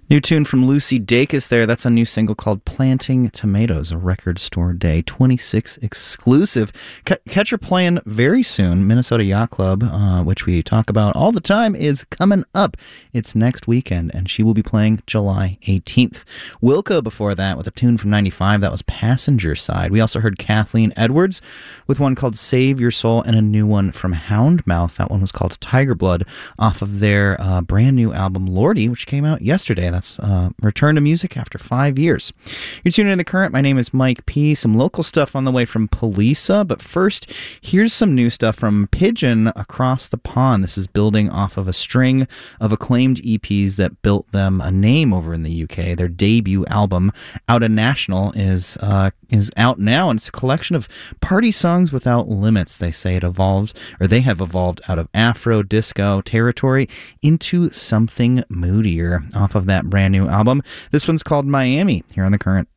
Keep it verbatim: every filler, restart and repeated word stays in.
New tune from Lucy Dacus there. That's a new single called Planting Tomatoes, a Record Store Day twenty-six exclusive. C- catch her playing very soon. Minnesota Yacht Club, uh, which we talk about all the time, is coming up. It's next weekend, and she will be playing July eighteenth. Wilco before that with a tune from ninety-five. That was Passenger Side. We also heard Kathleen Edwards with one called Save Your Soul and a new one from Houndmouth. That one was called Tiger Blood off of their uh, brand new album Lordy, which came out yesterday. That's uh, return to music after five years. You're tuning in The Current. My name is Mike P. Some local stuff on the way from Polisa, but first, here's some new stuff from Pigeon Across the Pond. This is building off of a string of acclaimed E Ps that built them a name over in the U K. Their debut album, Out of National, is uh, is out now, and it's a collection of party songs without limits. They say it evolved, or they have evolved out of Afro disco territory into something moodier off of that brand new album. This one's called Miami, here on The Current.